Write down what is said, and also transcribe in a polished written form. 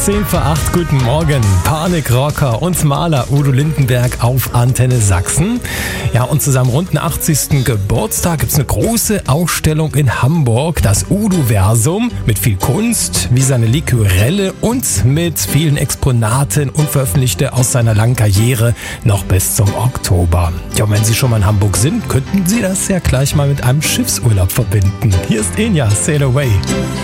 7:10, guten Morgen. Panikrocker und Maler Udo Lindenberg auf Antenne Sachsen. Ja, und zu seinem runden 80. Geburtstag gibt es eine große Ausstellung in Hamburg, das Udo-Versum, mit viel Kunst, wie seine Liquorelle und mit vielen Exponaten und Veröffentlichte aus seiner langen Karriere noch bis zum Oktober. Ja, und wenn Sie schon mal in Hamburg sind, könnten Sie das ja gleich mal mit einem Schiffsurlaub verbinden. Hier ist Enya, Sail Away.